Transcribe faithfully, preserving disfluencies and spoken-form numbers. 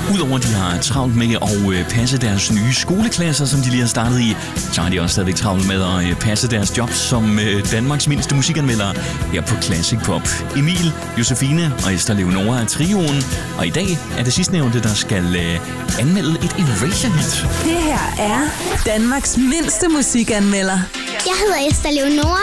Udover at de har travlt med at øh, passe deres nye skoleklasser, som de lige har startet i, så har de også stadigvæk travlt med at øh, passe deres job som øh, Danmarks mindste musikanmeldere her på Classic Pop. Emil, Josefine og Esther Leonora er trioen, og i dag er det sidstnævnte, der skal øh, anmelde et Erasure-hit. Det her er Danmarks mindste musikanmelder. Jeg hedder Esther Leonora.